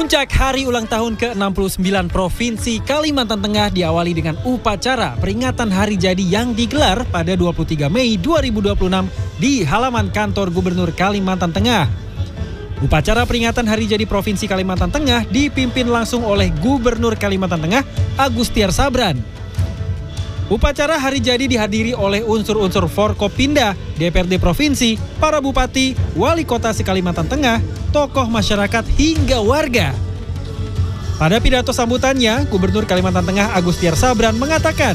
Puncak hari ulang tahun ke-69 Provinsi Kalimantan Tengah diawali dengan upacara peringatan hari jadi yang digelar pada 23 Mei 2026 di halaman kantor Gubernur Kalimantan Tengah. Upacara peringatan hari jadi Provinsi Kalimantan Tengah dipimpin langsung oleh Gubernur Kalimantan Tengah, Agustiar Sabran. Upacara hari jadi dihadiri oleh unsur-unsur Forkopimda, DPRD Provinsi, para bupati, wali kota se-Kalimantan Tengah, tokoh masyarakat hingga warga. Pada pidato sambutannya, Gubernur Kalimantan Tengah Agustiar Sabran mengatakan,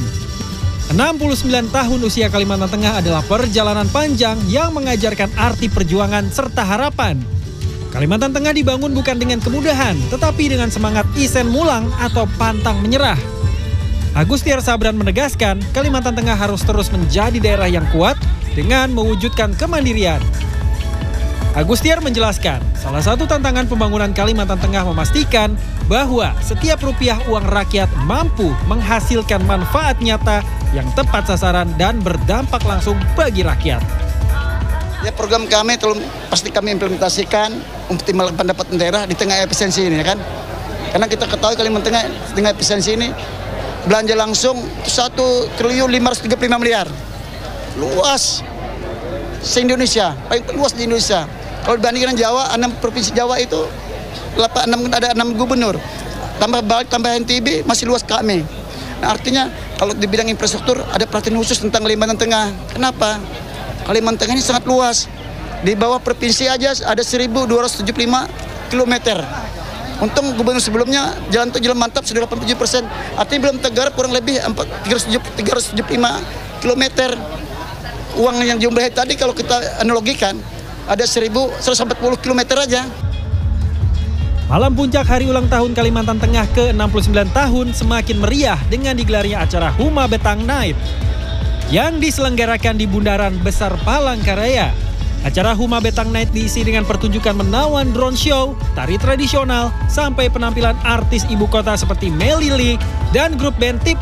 69 tahun usia Kalimantan Tengah adalah perjalanan panjang yang mengajarkan arti perjuangan serta harapan. Kalimantan Tengah dibangun bukan dengan kemudahan, tetapi dengan semangat isen mulang atau pantang menyerah. Agustiar Sabran menegaskan, Kalimantan Tengah harus terus menjadi daerah yang kuat dengan mewujudkan kemandirian. Agustiar menjelaskan, salah satu tantangan pembangunan Kalimantan Tengah memastikan bahwa setiap rupiah uang rakyat mampu menghasilkan manfaat nyata yang tepat sasaran dan berdampak langsung bagi rakyat. Ya, program kami pasti kami implementasikan optimalkan pendapatan daerah di tengah efisiensi ini, ya kan? Karena kita ketahui Kalimantan Tengah dengan efisiensi ini belanja langsung 1.535 miliar. Luas se-Indonesia, paling luas di Indonesia. Kalau dibandingkan Jawa, 6 provinsi Jawa itu ada 6 gubernur. Tambah Bali, tambah NTB, masih luas kami. Nah, artinya kalau di bidang infrastruktur ada perhatian khusus tentang Kalimantan Tengah. Kenapa? Kalimantan Tengah ini sangat luas. Di bawah provinsi aja ada 1.275 km. Untung gubernur sebelumnya jalan mantap sudah 87%. Artinya belum tergarap kurang lebih 375 km. Uang yang jumlahnya tadi kalau kita analogikan ada 1.140 km aja. Malam puncak hari ulang tahun Kalimantan Tengah ke-69 tahun semakin meriah dengan digelarnya acara Huma Betang Night yang diselenggarakan di Bundaran Besar Palangkaraya. Acara Huma Betang Night diisi dengan pertunjukan menawan drone show, tari tradisional, sampai penampilan artis ibu kota seperti Melly Lee dan grup band Tip